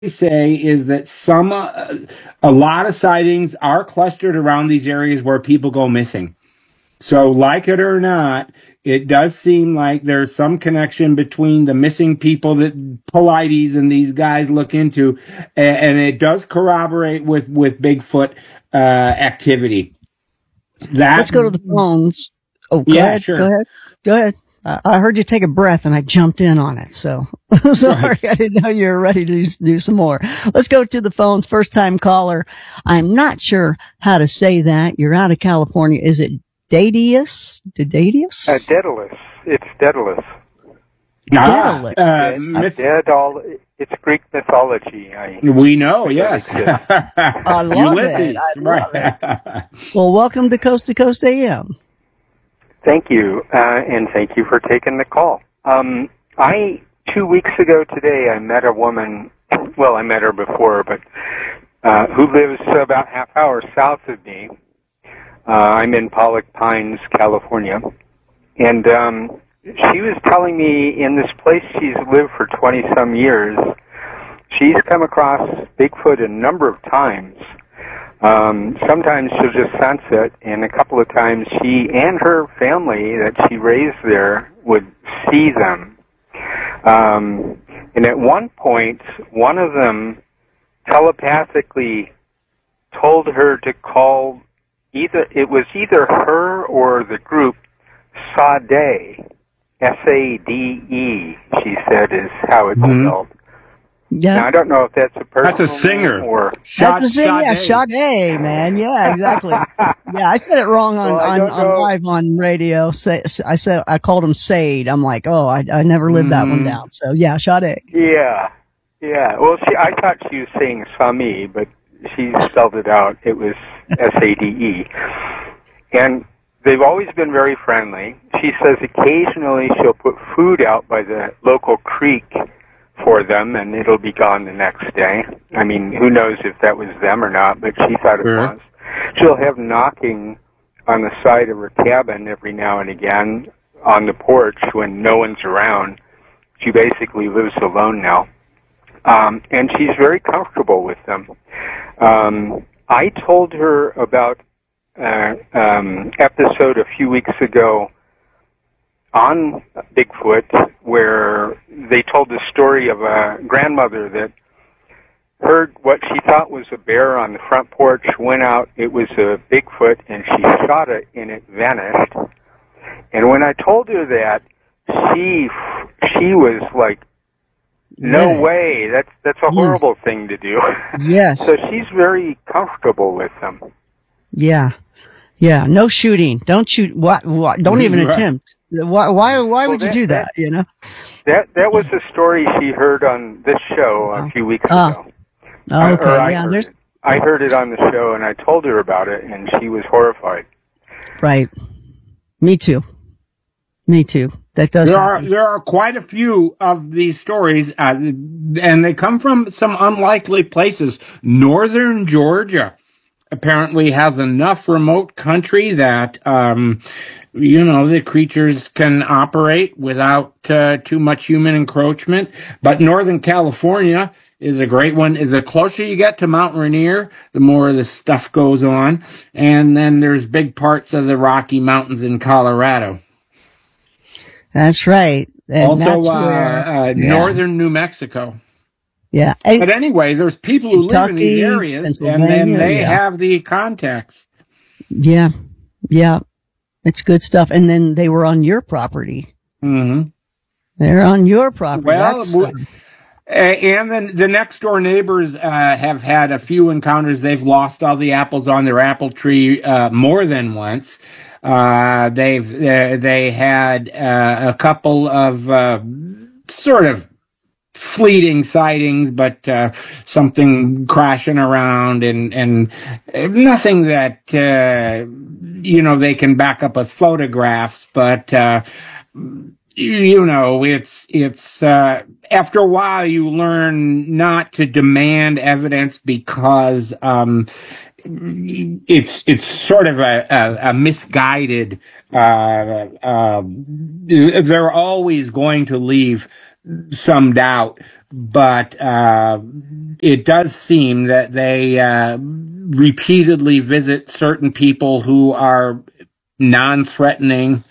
say is that a lot of sightings are clustered around these areas where people go missing. So, like it or not, it does seem like there's some connection between the missing people that Polites and these guys look into, and it does corroborate with Bigfoot activity. Let's go to the phones. Oh, go ahead. Sure. Go ahead. I heard you take a breath and I jumped in on it. So sorry, right. I didn't know you were ready to do some more. Let's go to the phones. First time caller. I'm not sure how to say that. You're out of California. Is it Daedalus? Daedalus? Daedalus. It's Daedalus. Daedalus. It's Greek mythology. We know, yes. I love it. I love it. Well, welcome to Coast AM. Thank you, and thank you for taking the call. 2 weeks ago today, I met a woman, well, I met her before, but who lives about half hour south of me. I'm in Pollock Pines, California, and she was telling me in this place she's lived for 20-some years, she's come across Bigfoot a number of times. Sometimes she'll just sense it, and a couple of times she and her family that she raised there would see them. And at one point, one of them telepathically told her to call it was either her or the group Sade, S-A-D-E, she said is how it's spelled. Yeah. Now, I don't know if that's a person. That's a singer. Or that's a singer. Yeah, Sade, man. Yeah, exactly. Yeah, I said it wrong on live on radio. I called him Sade. I'm like, oh, I never lived that one down. So yeah, Sade. Yeah. Well, I thought she was saying Sami, but she spelled it out. It was S-A-D-E. And they've always been very friendly. She says occasionally she'll put food out by the local creek for them, and it'll be gone the next day. I mean, who knows if that was them or not, but she thought it was. She'll have knocking on the side of her cabin every now and again on the porch when no one's around. She basically lives alone now. And she's very comfortable with them. I told her about episode a few weeks ago on Bigfoot where they told the story of a grandmother that heard what she thought was a bear on the front porch, went out, it was a Bigfoot, and she shot it and it vanished. And when I told her that, she was like, no way, that's a horrible thing to do. Yes. So she's very comfortable with them. Yeah. No shooting. Don't shoot. What? Don't even attempt. Why would you do that? You know. That was a story she heard on this show a few weeks ago. Oh, okay. I heard it on the show, and I told her about it, and she was horrified. Right. Me too. That does. There are quite a few of these stories, and they come from some unlikely places. Northern Georgia apparently has enough remote country that the creatures can operate without too much human encroachment. But Northern California is a great one. The closer you get to Mount Rainier, the more of this stuff goes on. And then there's big parts of the Rocky Mountains in Colorado. That's right. And also, that's where, northern New Mexico. Yeah. But anyway, there's people who live in these areas, and then they have the contacts. Yeah. It's good stuff. And then they were on your property. Mm-hmm. They're on your property. Well, and then the next door neighbors have had a few encounters. They've lost all the apples on their apple tree more than once. They had a couple of sort of fleeting sightings, but something crashing around and nothing that they can back up with photographs. But it's after a while you learn not to demand evidence because it's sort of a misguided. They're always going to leave some doubt, but it does seem that they repeatedly visit certain people who are non-threatening,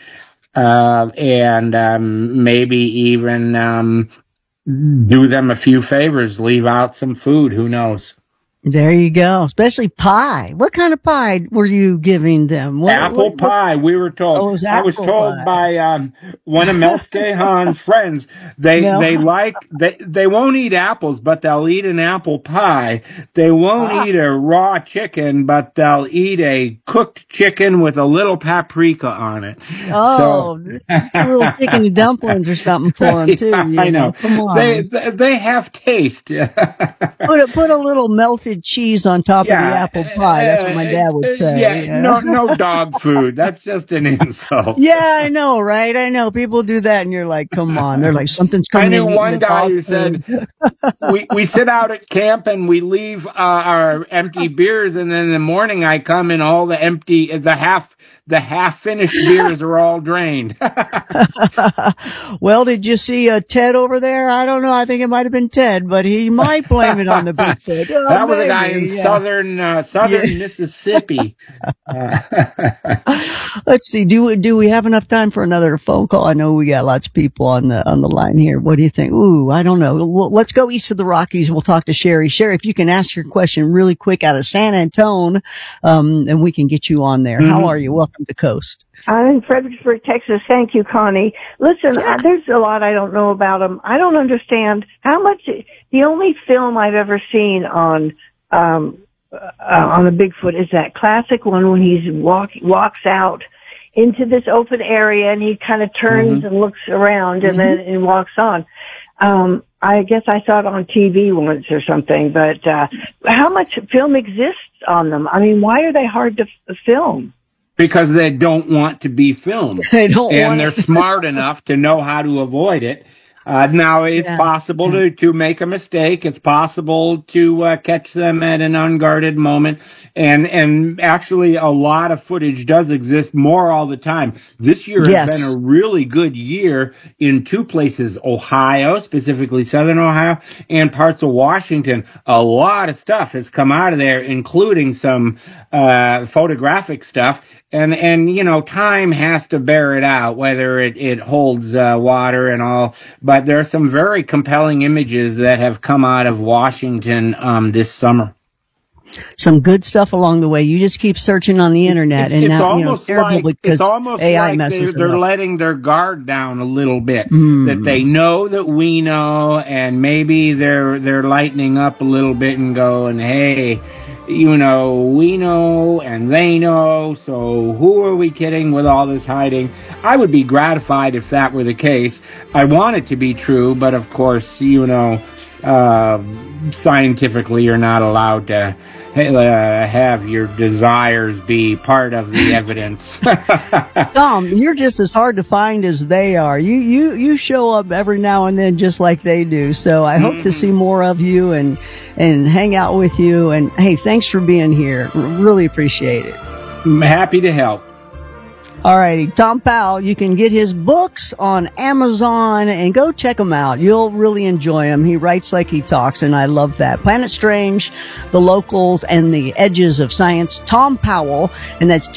and maybe even do them a few favors, leave out some food. Who knows? There you go. Especially pie. What kind of pie were you giving them? Apple pie, we were told. Oh, it was I was apple told pie. by one of Melske Hahn's friends. They won't eat apples, but they'll eat an apple pie. They won't eat a raw chicken, but they'll eat a cooked chicken with a little paprika on it. Oh, just a little chicken dumplings or something for them too. I know. Come on. They have taste. Put a little melted cheese on top of the apple pie. That's what my dad would say. No dog food. That's just an insult. Yeah, I know, right? I know. People do that, and you're like, come on. They're like, something's coming in. I knew one guy who said, we sit out at camp and we leave our empty beers, and then in the morning I come and all the half-finished beers are all drained. Well, did you see Ted over there? I don't know. I think it might have been Ted, but he might blame it on the Bigfoot. That was a guy in southern Mississippi. Let's see. Do we have enough time for another phone call? I know we got lots of people on the line here. What do you think? Ooh, I don't know. Let's go east of the Rockies. We'll talk to Sherry. Sherry, if you can ask your question really quick out of San Antone, and we can get you on there. How are you? Welcome to Coast. I'm in Fredericksburg, Texas. Thank you, Connie. Listen, there's a lot I don't know about them. I don't understand how much. The only film I've ever seen on the Bigfoot is that classic one when he's walks out into this open area and he kind of turns and looks around and then walks on. I guess I saw it on TV once or something, but how much film exists on them? I mean, why are they hard to film? Because they don't want to be filmed. And they're smart enough to know how to avoid it. Now, it's possible to make a mistake. It's possible to catch them at an unguarded moment. And actually, a lot of footage does exist more all the time. This year has been a really good year in two places, Ohio, specifically southern Ohio, and parts of Washington. A lot of stuff has come out of there, including some photographic stuff. And, you know, time has to bear it out, whether it holds water and all. But there are some very compelling images that have come out of Washington this summer. Some good stuff along the way. You just keep searching on the internet, and now it's terrible because AI messes they're up. letting their guard down a little bit. That they know that we know, and maybe they're lightening up a little bit and going, hey, you know, we know and they know, so who are we kidding with all this hiding? I would be gratified if that were the case. I want it to be true, but of course, you know, scientifically you're not allowed to have your desires be part of the evidence. Tom, you're just as hard to find as they are. You show up every now and then just like they do. So I hope to see more of you and hang out with you. And hey, thanks for being here. Really appreciate it. I'm happy to help. All righty. Tom Powell, you can get his books on Amazon and go check them out. You'll really enjoy them. He writes like he talks, and I love that. Planet Strange, The Locals, and The Edges of Science. Tom Powell, and that's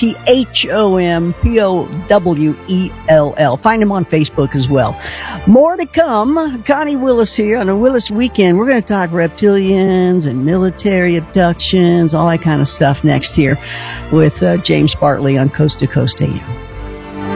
THOMPOWELL. Find him on Facebook as well. More to come. Connie Willis here on a Willis Weekend. We're going to talk reptilians and military abductions, all that kind of stuff next here with James Bartley on Coast to Coast AM.